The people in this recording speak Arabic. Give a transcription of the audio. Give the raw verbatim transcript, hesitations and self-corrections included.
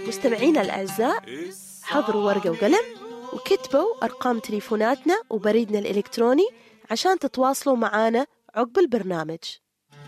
مستمعينا الأعزاء، حضروا ورقة وقلم وكتبوا أرقام تليفوناتنا وبريدنا الإلكتروني عشان تتواصلوا معنا عقب البرنامج.